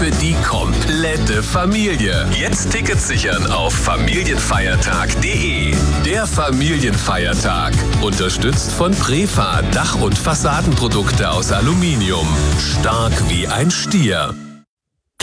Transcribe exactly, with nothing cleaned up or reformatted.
für die komplette Familie. Jetzt Tickets sichern auf familienfeiertag punkt de. Der Familienfeiertag. Unterstützt von Prefa, Dach- und Fassadenprodukte aus Aluminium. Stark wie ein Stier.